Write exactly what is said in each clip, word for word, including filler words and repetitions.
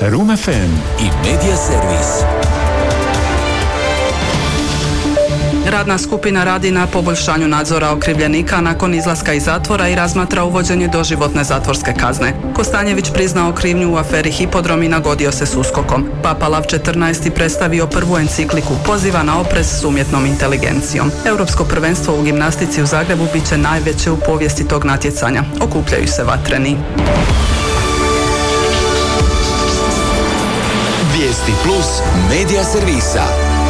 Room ef em i Media servis. Radna skupina radi na poboljšanju nadzora okrivljenika nakon izlaska iz zatvora i razmatra uvođenje doživotne zatvorske kazne. Kostanjević priznao krivnju u aferi Hipodrom i nagodio se s uskokom. Papa Lav četrnaesti predstavio prvu encikliku poziva na oprez s umjetnom inteligencijom. Europsko prvenstvo u gimnastici u Zagrebu bit će najveće u povijesti tog natjecanja. Okupljaju se vatreni. Vijesti plus Media servisa.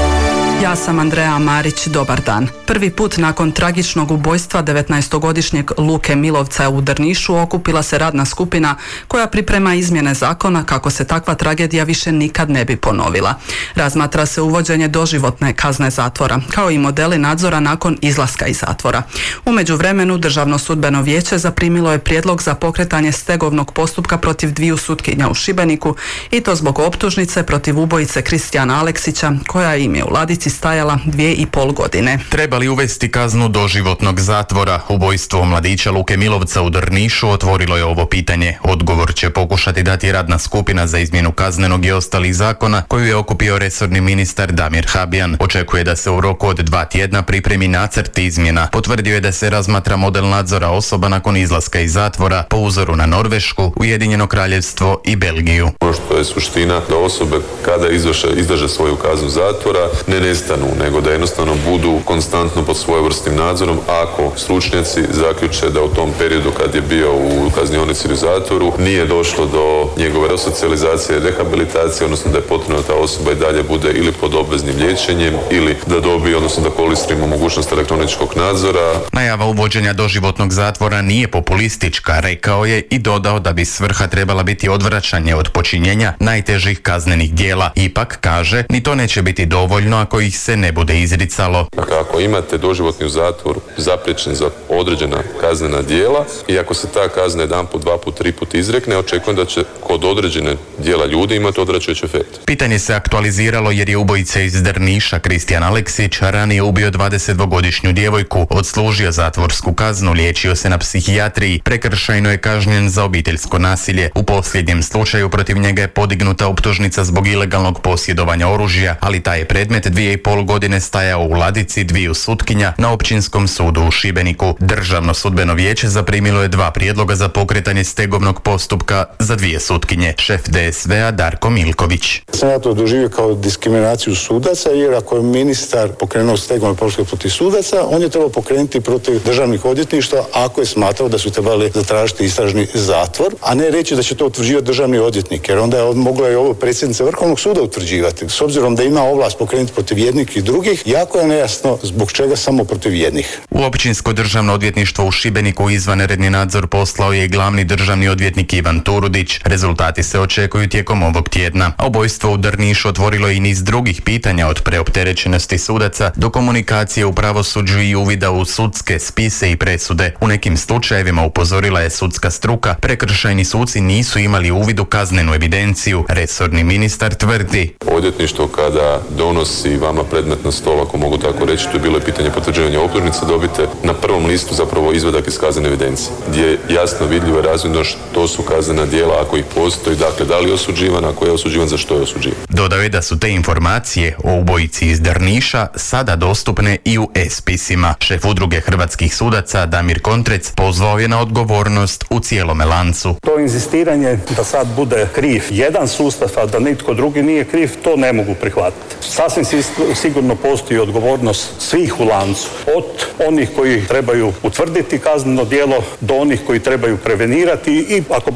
Ja sam Andreja Marić, dobar dan. Prvi put nakon tragičnog ubojstva devetnaestogodišnjeg Luke Milovca u Drnišu okupila se radna skupina koja priprema izmjene zakona kako se takva tragedija više nikad ne bi ponovila. Razmatra se uvođenje doživotne kazne zatvora, kao i modeli nadzora nakon izlaska iz zatvora. U međuvremenu Državno sudbeno vijeće zaprimilo je prijedlog za pokretanje stegovnog postupka protiv dviju sutkinja u Šibeniku i to zbog optužnice protiv ubojice Kristijana Aleksića koja im je u ladici stajala dvije i pol godine. Treba li uvesti kaznu doživotnog zatvora? Ubojstvo mladića Luke Milovca u Drnišu otvorilo je ovo pitanje. Odgovor će pokušati dati radna skupina za izmjenu kaznenog i ostalih zakona koju je okupio resorni ministar Damir Habijan. Očekuje da se u roku od dva tjedna pripremi nacrt izmjena. Potvrdio je da se razmatra model nadzora osoba nakon izlaska iz zatvora po uzoru na Norvešku, Ujedinjeno Kraljevstvo i Belgiju. Ono što je suština da osobe kada izvrše, izdrže svoju kaznu zatvora ne nestanu, nego da jednostavno budu konstantno pod svojevrsnim nadzorom ako stručnjaci zaključe da u tom periodu kad je bio u kaznionici ili zatvoru nije došlo do njegove resocijalizacije, rehabilitacije, odnosno da je potrebno da ta osoba i dalje bude ili pod obveznim liječenjem ili da dobije, odnosno da koristimo mogućnost elektroničkog nadzora. Najava uvođenja doživotnog zatvora nije populistička, rekao je i dodao da bi svrha trebala biti odvraćanje od počinjenja najtežih kaznenih djela. Ipak, kaže, ni to neće biti dovoljno ako ih se ne bude izricalo. Dakle, ako imate doživotni u zatvoru zapriječen za određena kaznena djela i ako se ta kazna jedan put, dva put, tri put izrekne, očekujem da će kod određene djela ljudi imati odvraćajući efekt. Pitanje se aktualiziralo jer je ubojica iz Drniša Kristijan Aleksić ranije ubio dvadesetdvogodišnju djevojku, odslužio zatvorsku kaznu, liječio se na psihijatriji, prekršajno je kažnjen za obiteljsko nasilje. U posljednjem slučaju protiv njega je podignuta optužnica zbog ilegalnog posjedovanja oružja, ali taj je predmet dvije i pol godine stajao u ladici dviju sutkinja na Općinskom sudu u Šibeniku. Državno sudbeno vijeće zaprimilo je dva prijedloga za pokretanje stegovnog postupka za dvije sutkinje. Šef de es ve a Darko Milković. Sam ja to doživio kao diskriminaciju sudaca, jer ako je ministar pokrenuo stegovni postupak protiv sudaca, on je trebao pokrenuti protiv državnih odvjetništva ako je smatrao da su trebali zatražiti istražni zatvor, a ne reći da će to utvrđivati državni odvjetnik, jer onda je mogla i ovo predsjednica Vrhovnog suda utvrđivati. S obzirom da ima ovlast pokrenuti protiv jednih i drugih, jako je nejasno zbog čega samo protiv jednih. U Općinsko državno odvjetništvo u Šibeniku izvanredni nadzor poslao je glavni državni odvjetnik Ivan Turudić. Rezultati se očekuju tijekom ovog tjedna. Ubojstvo u Drnišu otvorilo i niz drugih pitanja, od preopterećenosti sudaca do komunikacije u pravosuđu i uvida u sudske spise i presude. U nekim slučajevima, upozorila je sudska struka, prekršajni suci nisu imali uvid u kaznenu evidenciju. Resorni ministar tvrdi: Odvjetništvo kada donosi vama predmet na stol, ako mogu tako reći, to je bilo pitanje potvrđivanja optužnice, dobite na prvom listu zapravo izvadak iz kaznene evidencije, gdje je jasno vidljivo i razvidno što su kaznena djela ako ih postoji, dakle da li je osuđivan, ako je osuđivan, za što je osuđivan. Dodao je da su te informacije o ubojici iz Drniša sada dostupne i u e-spisima. Šef udruge hrvatskih sudaca Damir Kontrec pozvao je na odgovornost u cijelome lancu. To inzistiranje da sad bude kriv jedan sustav, a da nitko drugi nije kriv, to ne mogu prihvatiti. Sasvim sigurno postoji odgovornost svih u lancu, od onih koji trebaju utvrditi kazneno djelo do onih koji trebaju prevenirati i ako